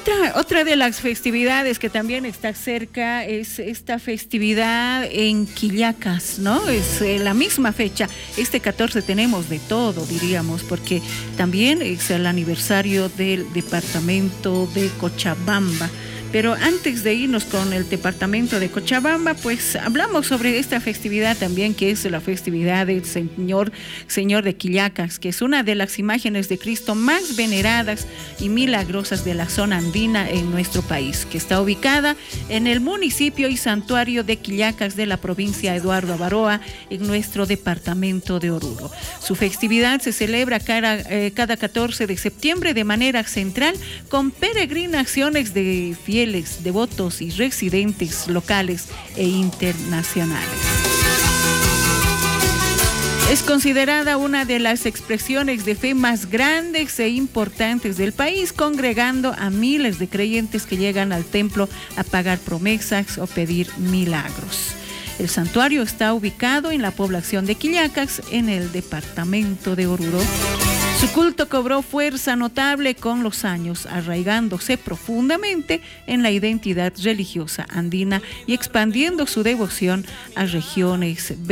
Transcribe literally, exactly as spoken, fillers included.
Otra, otra de las festividades que también está cerca es esta festividad en Quillacas, ¿no? Es eh, la misma fecha. Este catorce tenemos de todo, diríamos, porque también es el aniversario del departamento de Cochabamba. Pero antes de irnos con el departamento de Cochabamba, pues hablamos sobre esta festividad también, que es la festividad del Señor, Señor de Quillacas, que es una de las imágenes de Cristo más veneradas y milagrosas de la zona andina en nuestro país, que está ubicada en el municipio y santuario de Quillacas de la provincia Eduardo Avaroa, en nuestro departamento de Oruro. Su festividad se celebra cada, eh, cada catorce de septiembre de manera central, con peregrinaciones de fieles, devotos y residentes locales e internacionales. Es considerada una de las expresiones de fe más grandes e importantes del país, congregando a miles de creyentes que llegan al templo a pagar promesas o pedir milagros. El santuario está ubicado en la población de Quillacas, en el departamento de Oruro. Su culto cobró fuerza notable con los años, arraigándose profundamente en la identidad religiosa andina y expandiendo su devoción a regiones